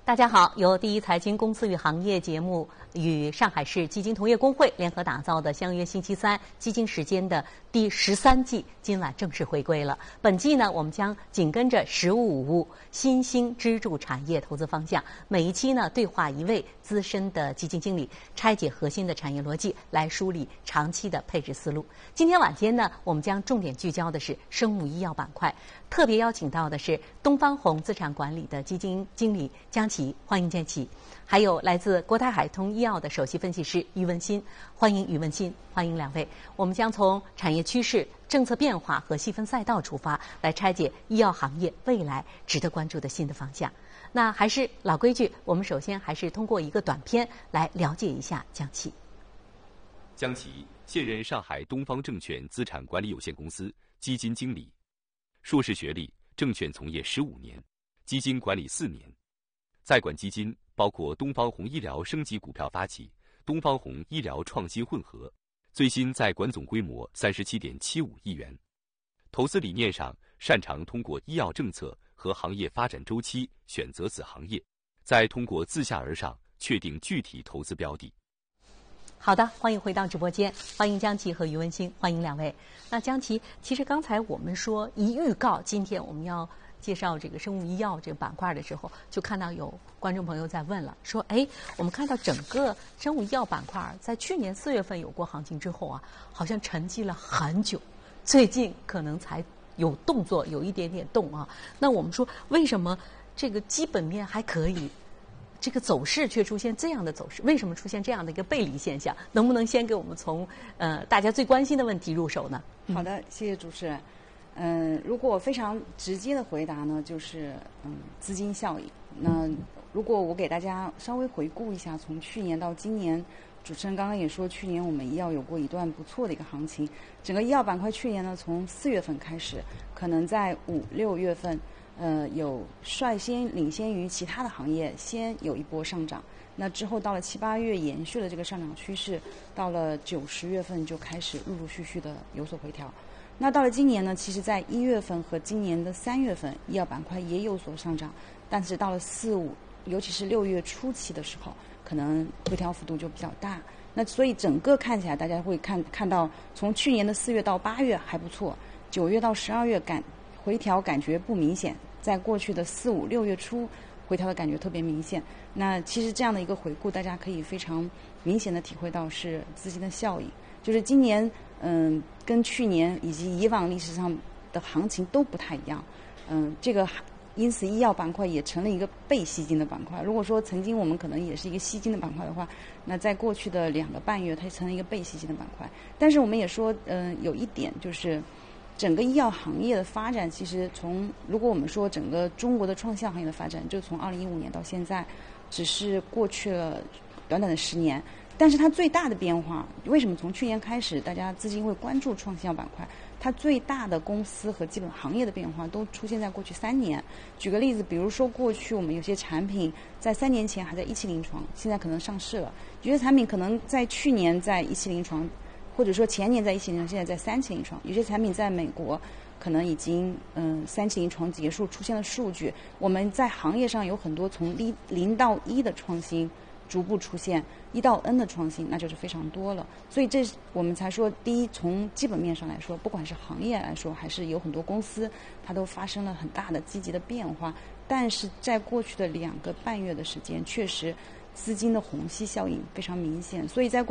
大家好，由第一财经公司与行业节目与上海市基金同业工会联合打造的相约星期三基金时间的第13季，今晚正式回归了。本季呢，我们将紧跟着15新兴支柱产业投资方向，每一期呢对话一位资深的基金经理，拆解核心的产业逻辑，来梳理长期的配置思路。今天晚间呢，我们将重点聚焦的是生物医药板块，特别邀请到的是东方红资产管理的基金经理江琪，欢迎江琪。还有来自国泰海通医药的首席分析师于文新，欢迎于文新，欢迎两位。我们将从产业趋势、政策变化和细分赛道出发，来拆解医药行业未来值得关注的新的方向。那还是老规矩，我们首先还是通过一个短片来了解一下江琪。 江琪现任上海东方证券资产管理有限公司基金经理，硕士学历，证券从业15年，基金管理4年。在管基金包括东方红医疗升级股票发起、东方红医疗创新混合，最新在管总规模37.75亿元。投资理念上，擅长通过医药政策和行业发展周期选择子行业，再通过自下而上确定具体投资标的。 好的，欢迎回到直播间，欢迎江琪和于文新，欢迎两位。那江琪，其实刚才我们说一预告，今天我们要介绍这个生物医药这个板块的时候，就看到有观众朋友在问了，说我们看到整个生物医药板块在去年4月份有过行情之后啊，好像沉寂了很久，最近可能才有动作，有一点点动啊。那我们说为什么这个基本面还可以，这个走势却出现这样的走势？为什么出现这样的一个背离现象？能不能先给我们从大家最关心的问题入手呢？ 好的，谢谢主持人。如果非常直接的回答呢，就是资金效应。那如果我给大家稍微回顾一下，从去年到今年，主持人刚刚也说，去年我们医药有过一段不错的一个行情。整个医药板块去年呢，从4月份开始，可能在5、6月份，有率先领先于其他的行业，先有一波上涨。那之后到了7、8月延续了这个上涨趋势，到了9、10月份就开始陆陆续续的有所回调。那到了今年呢，其实在1月份和今年的3月份，医药板块也有所上涨，但是到了4、5，尤其是6月初期的时候，可能回调幅度就比较大。那所以整个看起来，大家会看到，从去年的4月到8月还不错，9月到12月回调感觉不明显，在过去的4、5、6月初回调的感觉特别明显。那其实这样的一个回顾，大家可以非常明显的体会到是资金的效应，就是今年跟去年以及以往历史上的行情都不太一样，这个因此医药板块也成了一个被吸金的板块。如果说曾经我们可能也是一个吸金的板块的话，那在过去的2个半月它成了一个被吸金的板块。但是我们也说，有一点就是整个医药行业的发展，其实如果我们说整个中国的创新药行业的发展，就从2015年到现在，只是过去了短短的10年。但是它最大的变化，为什么从去年开始大家资金会关注创新药板块？它最大的公司和基本行业的变化都出现在过去3年。举个例子，比如说过去我们有些产品在3年前还在1期临床，现在可能上市了；有些产品可能在去年在1期临床，或者说前年在1期临床，现在在3期临床；有些产品在美国可能已经3期临床结束，出现了数据。我们在行业上有很多从0到1的创新逐步出现，1到 N 的创新，那就是非常多了。所以这我们才说，第一，从基本面上来说，不管是行业来说，还是有很多公司，它都发生了很大的积极的变化。但是在过去的2个半月的时间，确实资金的虹吸效应非常明显。所以在